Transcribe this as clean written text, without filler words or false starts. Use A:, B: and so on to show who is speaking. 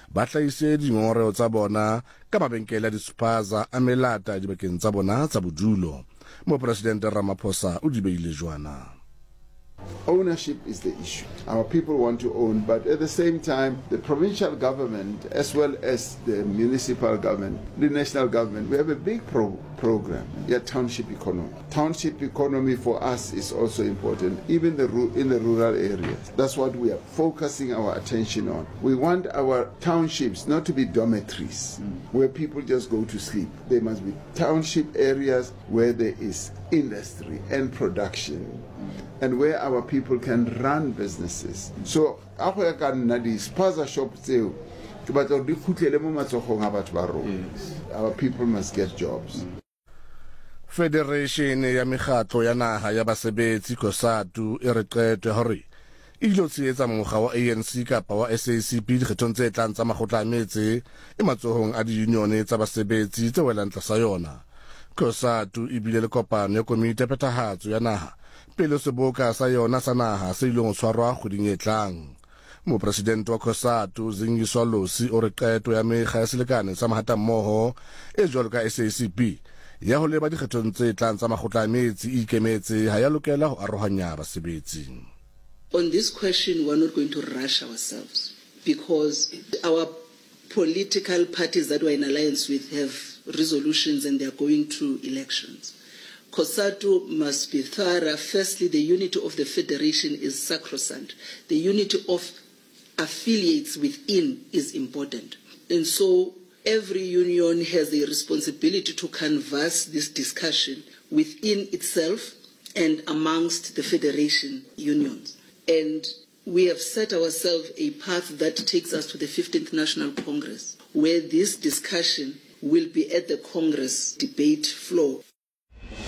A: ba hlaise dingongoreo tsa bona ka mabenkele a dispaza a melata dibakeng tsa bona tsa bodulo. Mopresidente Ramaphosa o di beile jwana.
B: Ownership is the issue. Our people want to own, but at the same time, the provincial government, as well as the municipal government, the national government, we have a big program, township economy. Township economy for us is also important, even in the rural areas. That's what we are focusing our attention on. We want our townships not to be dormitories where people just go to sleep. They must be township areas where there is industry and production, and where our people can run businesses. So, our people must get jobs.
A: Federation ya Mekgatlo ya Naha ya Basebetsi COSATU e re qete hore ilo tsietsa mokga wa ANC kapa wa SACP dikgethong tse tlang tsa makgotla a metse e matsohong a di-union tsa basebetsi tse welang tlasa yona. COSATU e bile le kopano ya komiti ya phethahatso ya naha pele seboka sa yona sa naha se ileng ho tshwarwa kgweding e tlang. Mopresidente wa COSATU Zingiswa Losi o re qeto ya mekga ya selekane sa mahatammoho e jwalo ka SACP ya ho leba dikgethong tse tlang tsa makgotla a metsi e ikemetse ha ya lokela ho arohanya basebetsi.
C: On this question, we're not going to rush ourselves because our political parties that we're in alliance with have resolutions and they're going to elections. COSATU must be thorough. Firstly, the unity of the federation is sacrosanct. The unity of affiliates within is important. And so every union has a responsibility to canvass this discussion within itself and amongst the federation unions. And we have set ourselves a path that takes us to the 15th National Congress, where this discussion will be at the Congress debate floor.